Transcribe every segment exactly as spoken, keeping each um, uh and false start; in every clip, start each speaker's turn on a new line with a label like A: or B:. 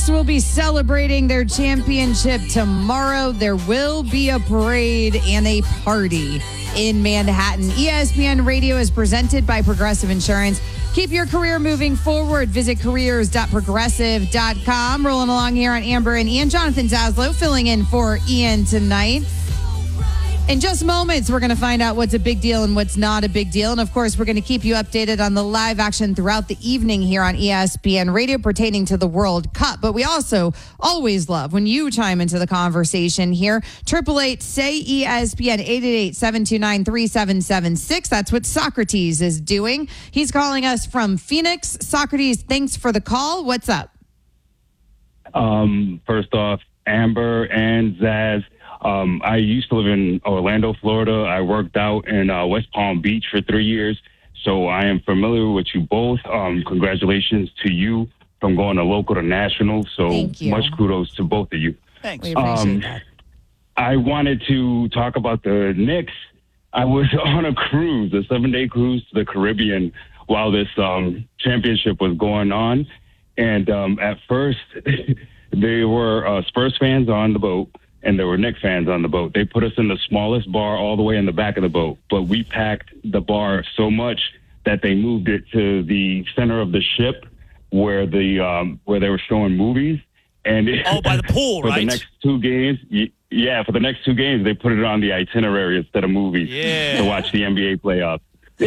A: Knicks will be celebrating their championship tomorrow. There will be a parade and a party in Manhattan. E S P N Radio is presented by Progressive Insurance. Keep your career moving forward. Visit careers dot progressive dot com. Rolling along here on Amber and Ian. Jonathan Zaslow filling in for Ian tonight. In just moments, we're going to find out what's a big deal and what's not a big deal. And, of course, we're going to keep you updated on the live action throughout the evening here on E S P N Radio pertaining to the World Cup. But we also always love when you chime into the conversation here. eight eight eight, say E S P N, eight eight eight, seven two nine, three seven seven six. That's what Socrates is doing. He's calling us from Phoenix. Socrates, thanks for the call. What's up?
B: Um, first off, Amber and Zaz. Um, I used to live in Orlando, Florida. I worked out in uh, West Palm Beach for three years, so I am familiar with you both. Um, congratulations to you from going to local to national. So
A: Thank you.
B: Much kudos to both of you.
C: Thanks.
A: We appreciate
B: Um,
A: that.
B: I wanted to talk about the Knicks. I was on a cruise, a seven-day cruise to the Caribbean while this um, championship was going on. And um, at first, there were uh, Spurs fans on the boat, and there were Knicks fans on the boat. They put us in the smallest bar all the way in the back of the boat, but we packed the bar so much that they moved it to the center of the ship where the um, where they were showing movies. And it,
C: Oh, by the pool,
B: for
C: right?
B: the next two games, y- yeah, for the next two games, they put it on the itinerary instead of movies
C: Yeah.
B: to watch the N B A playoffs.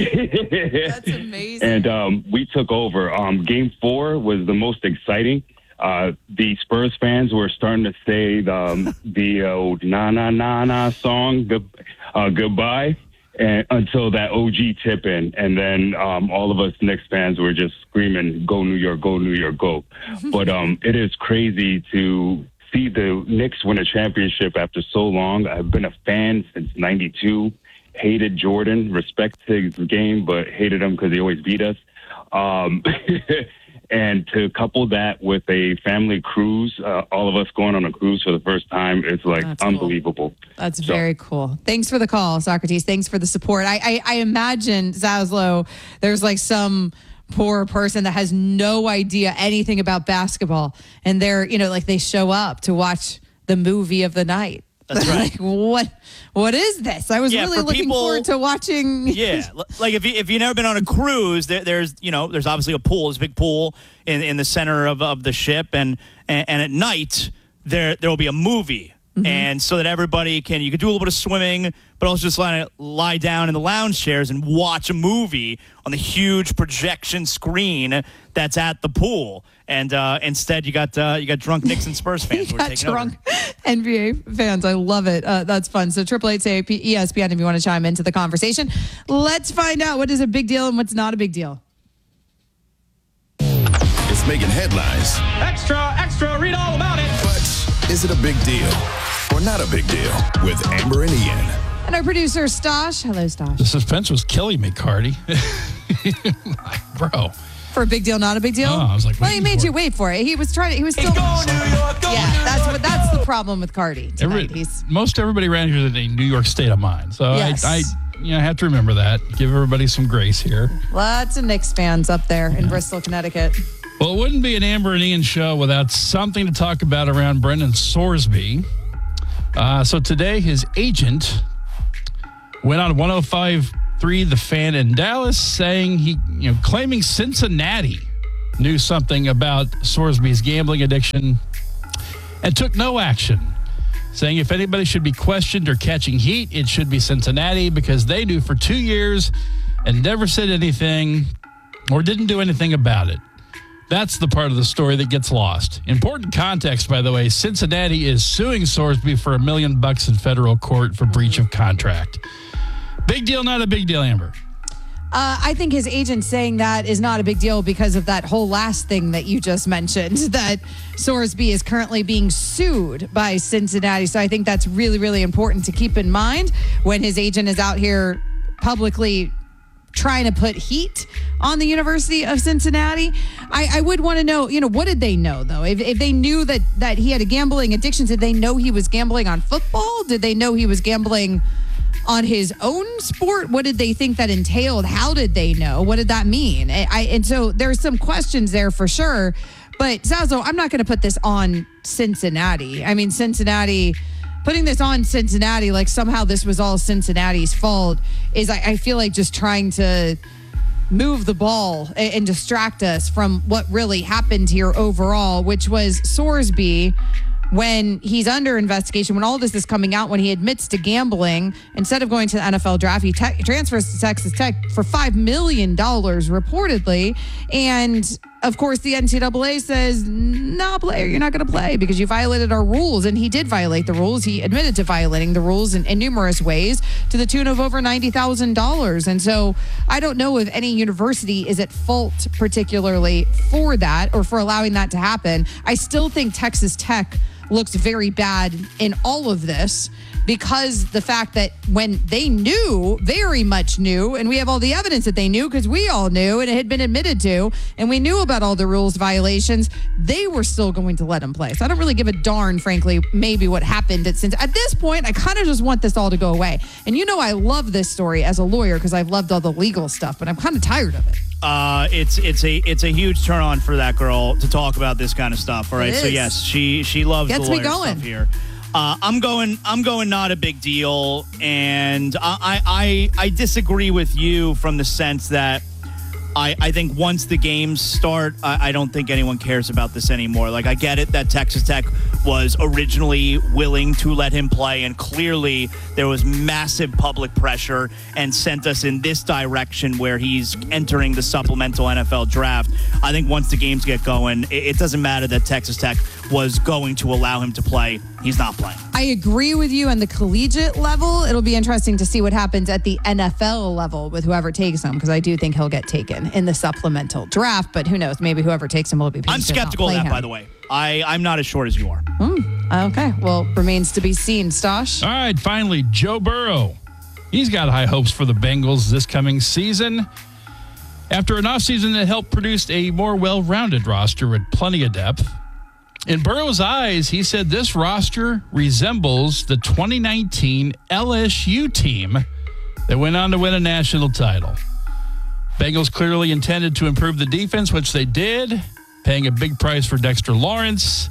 A: That's amazing.
B: And um, we took over. Um, game four was the most exciting. Uh, the Spurs fans were starting to say the, um, the uh, na na na na song, good, uh, goodbye, and until that O G tip in, and then um, all of us Knicks fans were just screaming, "Go New York, go New York, go!" But um, it is crazy to see the Knicks win a championship after so long. I've been a fan since ninety-two. Hated Jordan, respect his game, but hated him because he always beat us. Um, And to couple that with a family cruise, uh, all of us going on a cruise for the first time, it's like
A: That's cool.
B: unbelievable.
A: That's
B: So-
A: very cool. Thanks for the call, Socrates. Thanks for the support. I, I, I imagine, Zaslow, there's like some poor person that has no idea anything about basketball. And they're, you know, like they show up to watch the movie of the night.
C: That's
A: They're
C: right.
A: Like, what? What is this? I was
C: Yeah,
A: really
C: for
A: looking
C: people-
A: forward to watching.
C: Yeah, l- like if you if you've never been on a cruise, there, there's you know there's obviously a pool, there's a big pool in in the center of, of the ship, and, and and at night there there will be a movie, and so that everybody can you can do a little bit of swimming, but also just lie lie down in the lounge chairs and watch a movie on the huge projection screen that's at the pool. And uh, instead, you got uh, you got drunk Knicks and Spurs fans who are
A: Got
C: taking
A: drunk
C: over.
A: N B A fans. I love it. Uh, that's fun. So triple eight say E S P N if you want to chime into the conversation. Let's find out what is a big deal and what's not a big deal.
D: It's making headlines,
E: Extra, extra, read all about it.
D: but is it a big deal or not a big deal? With Amber and Ian.
A: And our producer, Stosh. Hello, Stosh.
F: The suspense was killing me, Cardi. Bro.
A: For a big deal, not a big deal?
F: Oh, I was like,
A: well, he
F: waiting
A: made
F: for
A: you
F: it.
A: wait for it. He was trying to, he was still.
E: Go New York, go
A: Yeah,
E: New
A: that's
E: York,
A: what, that's
E: go.
A: the problem with Cardi tonight.
F: Every,
A: He's,
F: most everybody around here is in a New York state of mind. So
A: Yes.
F: I, I you know, have to remember that. Give everybody some grace here.
A: lots of Knicks fans up there in Bristol, Connecticut.
F: Well, it wouldn't be an Amber and Ian show without something to talk about around Brendan Sorsby. Uh, so today, his agent went on one oh five point three The Fan in Dallas, saying he, you know, claiming Cincinnati knew something about Sorsby's gambling addiction and took no action, saying if anybody should be questioned or catching heat, it should be Cincinnati because they knew for two years and never said anything or didn't do anything about it. That's the part of the story that gets lost. Important context, by the way, Cincinnati is suing Sorsby for a million bucks in federal court for breach of contract. Big deal, not a big deal, Amber.
A: Uh, I think his agent saying that is not a big deal because of that whole last thing that you just mentioned, that Sorsby is currently being sued by Cincinnati. So I think that's really, really important to keep in mind when his agent is out here publicly trying to put heat on the University of Cincinnati. I, I would want to know, you know, what did they know, though? If, if they knew that, that he had a gambling addiction, did they know he was gambling on football? Did they know he was gambling on his own sport? What did they think that entailed? How did they know? What did that mean? I, I and so there's some questions there for sure. But Zazo, I'm not going to put this on Cincinnati. I mean, Cincinnati, putting this on Cincinnati, like somehow this was all Cincinnati's fault, is I, I feel like just trying to move the ball and, and distract us from what really happened here overall, which was Sorsby, when he's under investigation, when all this is coming out, when he admits to gambling, instead of going to the N F L draft, he te- transfers to Texas Tech for five million dollars reportedly. And of course, the N C double A says, nah, player, you're not going to play because you violated our rules. And he did violate the rules. He admitted to violating the rules in, in numerous ways to the tune of over ninety thousand dollars. And so I don't know if any university is at fault particularly for that or for allowing that to happen. I still think Texas Tech looks very bad in all of this because the fact that when they knew, very much knew, and we have all the evidence that they knew because we all knew and it had been admitted to, and we knew about all the rules violations, they were still going to let him play. So I don't really give a darn, frankly, maybe what happened at Cincinnati. At this point, I kind of just want this all to go away. And you know I love this story as a lawyer because I've loved all the legal stuff, but I'm kind of tired of it.
C: Uh, it's it's a it's a huge turn on for that girl to talk about this kind of stuff. All right,
A: It
C: so
A: is.
C: yes, she she loves
A: Gets
C: the
A: me
C: lawyer
A: going.
C: stuff here. Uh, I'm going I'm going not a big deal, and I I I disagree with you from the sense that I, I think once the games start, I, I don't think anyone cares about this anymore. Like, I get it that Texas Tech was originally willing to let him play, and clearly there was massive public pressure and sent us in this direction where he's entering the supplemental N F L draft. I think once the games get going, it, it doesn't matter that Texas Tech was going to allow him to play. He's not playing.
A: I agree with you on the collegiate level. It'll be interesting to see what happens at the N F L level with whoever takes him, because I do think he'll get taken in the supplemental draft, but who knows? Maybe whoever takes him will be patient.
C: I'm skeptical of that, by the way. I, I'm not as short as you are.
A: Mm, okay. Well, remains to be seen, Stosh.
F: All right, finally, Joe Burrow. He's got high hopes for the Bengals this coming season. After an offseason that helped produce a more well-rounded roster with plenty of depth, in Burrow's eyes, he said this roster resembles the twenty nineteen L S U team that went on to win a national title. Bengals clearly intended to improve the defense, which they did, paying a big price for Dexter Lawrence.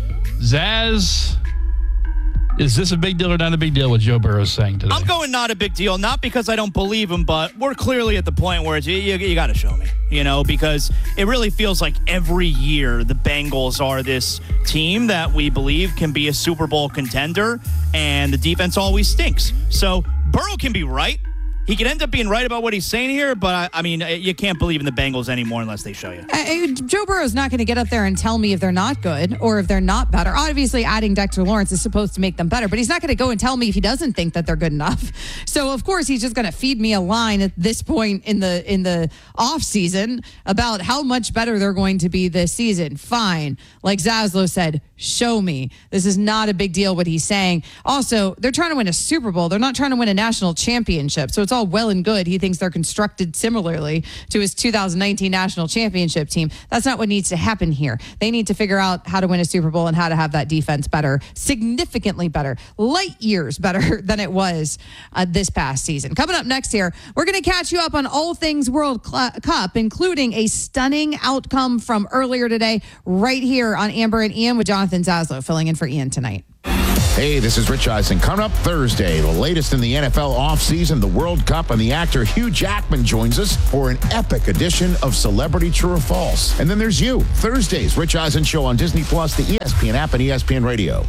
F: Zaz, is this a big deal or not a big deal, what Joe Burrow is saying today?
C: I'm going not a big deal, not because I don't believe him, but we're clearly at the point where it's, you, you, you got to show me, you know, because it really feels like every year the Bengals are this team that we believe can be a Super Bowl contender, and the defense always stinks. So Burrow can be right. He could end up being right about what he's saying here, but, I, I mean, you can't believe in the Bengals anymore unless they show you.
A: Uh, Joe Burrow's not going to get up there and tell me if they're not good or if they're not better. Obviously, adding Dexter Lawrence is supposed to make them better, but he's not going to go and tell me if he doesn't think that they're good enough. So, of course, he's just going to feed me a line at this point in the in the off season about how much better they're going to be this season. Fine. Like Zaslow said, show me. This is not a big deal what he's saying. Also, they're trying to win a Super Bowl. They're not trying to win a national championship. So it's all well and good. He thinks they're constructed similarly to his two thousand nineteen national championship team. That's not what needs to happen here. They need to figure out how to win a Super Bowl and how to have that defense better, significantly better, light years better than it was uh, this past season. Coming up next here, we're going to catch you up on all things World Cl- Cup, including a stunning outcome from earlier today, right here on Amber and Ian with Jonathan Zaslow filling in for Ian tonight.
G: Hey, this is Rich Eisen. Coming up Thursday, the latest in the N F L offseason, the World Cup, and the actor Hugh Jackman joins us for an epic edition of Celebrity True or False. And then there's you, Thursday's Rich Eisen Show on Disney Plus, the E S P N app, and E S P N Radio.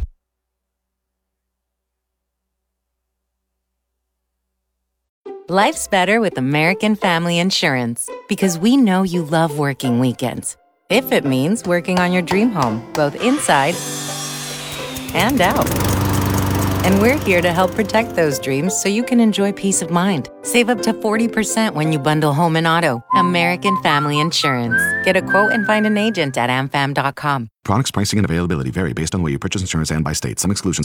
H: Life's better with American Family Insurance because we know you love working weekends. If it means working on your dream home, both inside and out. And we're here to help protect those dreams so you can enjoy peace of mind. Save up to forty percent when you bundle home and auto. American Family Insurance. Get a quote and find an agent at am fam dot com.
I: Products, pricing, and availability vary based on where you purchase insurance and by state. Some exclusions